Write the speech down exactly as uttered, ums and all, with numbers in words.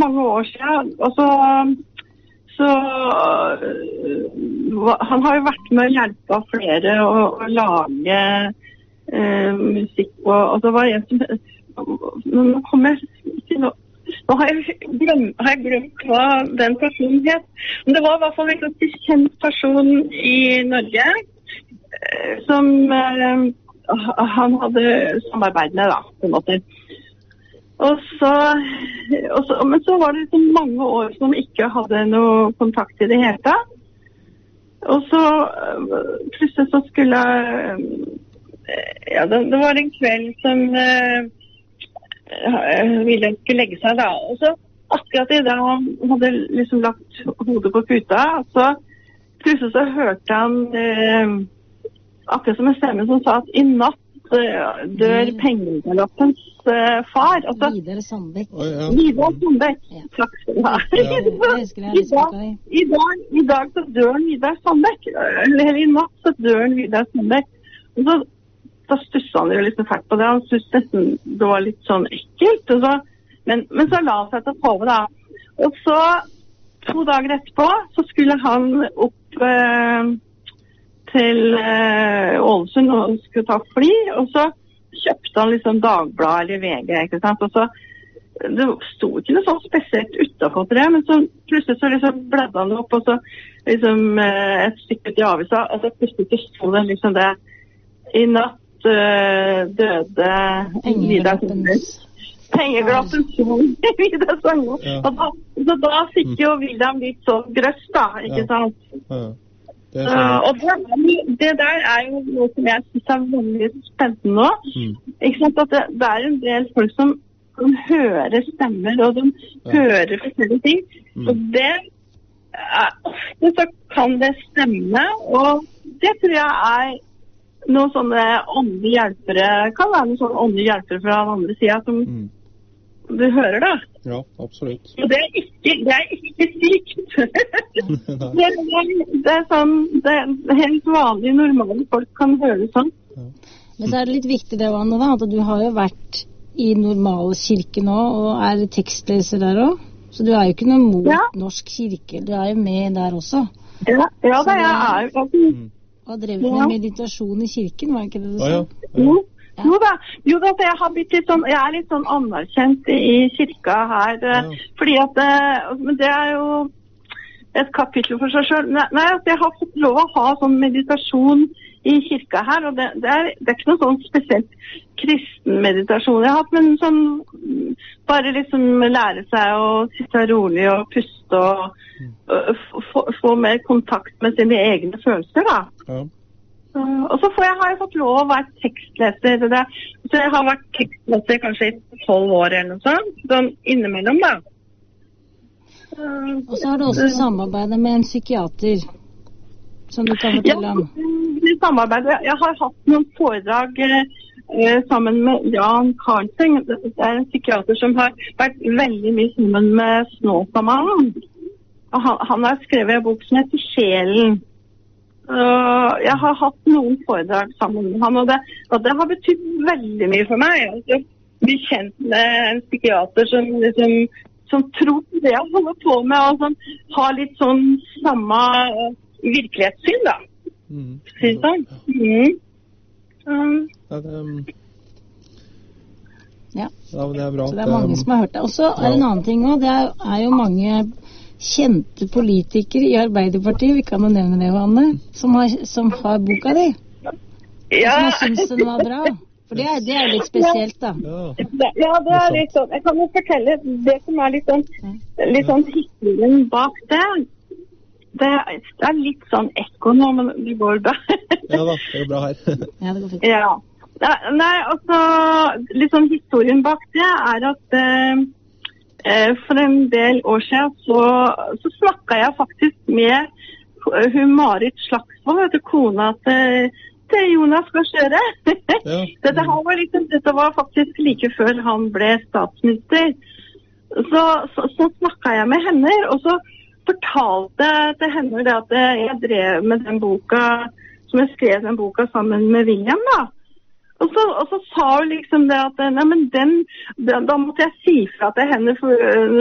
mange år siden, og så, så uh, han har jo vært med å hjelpe flere å, å lage uh, musikk, og, og det var en som, nå kommer jeg ikke nå, nå har jeg, glemt, har jeg glemt hva den personen het, men det var i hvert fall en ganske kjent person i Norge, uh, som uh, han hadde samarbeid med da, på en måte. Og så, og så, men så var det liksom mange år som ikke hadde noe kontakt i det hele tatt. Og så plutselig så skulle ja, det, det var en kveld som uh, ville skulle legge seg da. Og så akkurat i det han hadde liksom lagt hodet på puta, så plutselig så hørte han uh, akkurat som en stemme som sa at i natt uh, dør pengegaloppens uh, far. Altså, Vidar Sandbekk. Oh, ja. Vidar Sandbekk. Ja. Takk skal du ha. Ja. I, dag, i, dag, I dag så dør han Vidar Sandbekk. Eller i natt så dør han Vidar Sandbekk. Og så da stusset han jo litt fælt på det. Han syntes nesten det var litt sånn ekkelt. Og så, men, men så la han seg til å sove da. Og så to dager etterpå så skulle han opp uh, til uh, Ålesund og skulle ta fly, og så kjøpte han liksom Dagbladet eller V G, ikke sant? Og så, det stod ikke noe sånn spesielt utenfor det, men så plutselig så liksom bledde han opp, og så liksom uh, et stykke til avisa, og så plutselig så stod det liksom det, i natt uh, døde Vidar Sandbekk. Pengeglappen sånn, Vidar Sandbekk. Ja. Og da, så da fikk jo William litt sånn grøst da, ikke sant? Ja. Ja. Det uh, og det, det der er jo noe som jeg synes er veldig spennende nå. Mm. Ikke sant? At det, det er en del folk som, som hører stemmer, og de ja. hører forskjellige ting. Mm. Og det er, ofte så kan det stemme, og det tror jeg er noen sånne åndelige hjelpere, kan være noen sånne åndelige hjelpere fra den andre siden som mm. du hører da. Ja, absolutt. Og det er ikke, det er ikke sykt. det, er, det er sånn, det er helt vanlig, normale folk kan høre sånn. Ja. Men så er det litt viktig det, Anne, da, at du har jo vært i normalkirke nå, og er tekstleser der også. Så du er jo ikke noe mot ja. norsk kirke, du er jo med der også. Ja, ja det er jeg. Mm. Og drevet med ja. meditasjon i kirken, var ikke det du sa? Ja, ja. ja. Ja. Jo da, jo da, jeg har blitt litt sånn, jeg er litt sånn anerkjent i kirka her, ja. fordi at, men det er jo et kapittel for seg selv. Nei, nei, jeg har fått lov å ha sånn meditasjon i kirka her, og det, det, er, det er ikke noe sånn spesielt kristen meditasjon jeg har hatt, men sånn, bare liksom lære seg å sitte rolig og puste og, og få, få mer kontakt med sine egne følelser da. Ja. Uh, og så får jeg, har jeg fått lov å være tekstleser. Det, så jeg har vært tekstleser kanskje i tolv år eller noe sånt. Sånn innimellom da. Uh, og så har du også uh, samarbeidet med en psykiater, som du kan fortelle om. Ja, samarbeidet. Jeg har hatt noen foredrag uh, sammen med Jan Karlsson. Det er en psykiater som har vært veldig mye sammen med Snåsamannen. Og han, han har skrevet en bok som heter Sjelen. Uh, jeg har hatt noen foredrag sammen med han, og det, og det har betydd veldig mye for meg. Altså, bli kjent med en psykiater som, liksom, som tror det jeg holder på med, og som har litt sånn samme virkelighetssyn, da. Mm. Sånn. Mm. Um. Ja, det, um... ja. ja, det er bra. Så det er mange som har hørt det. Og så er det en annen ting også, det er, er jo mange kjente politikere i Arbeiderpartiet, vi kan jo nevne det, Anne, som har, som har boka di. Ja. Som har syntes den var bra. For det er, det er litt spesielt, da. Ja, ja det er litt sånn. Jeg kan jo fortelle det som er litt sånn, litt sånn historien bak det. Det, det er litt sånn ekko nå, men det går bra. Ja da, det går bra her. Ja, det går fint. Ja. Nei, altså, litt sånn historien bak det er at eh, for en del år siden så, så snakket jeg faktisk med hun Marit Slagsvold, kona til, til Jonas Gahr Støre. Ja. Dette, var liksom, dette var faktisk like før han ble statsminister. Så, så, så snakket jeg med henne, og så fortalte til henne det at jeg drev med den boka, som jeg skrev den boka sammen med William da. Og så, og så sa hun liksom det at, nei, men den, da, da måtte jeg si fra til henne, for